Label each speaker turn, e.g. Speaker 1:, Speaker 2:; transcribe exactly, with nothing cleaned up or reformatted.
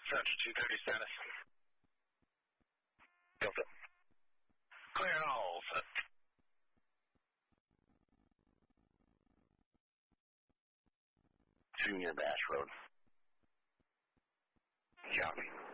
Speaker 1: Central two thirty status.
Speaker 2: Delta.
Speaker 1: Clear all set.
Speaker 2: Two near Bash Road. Copy.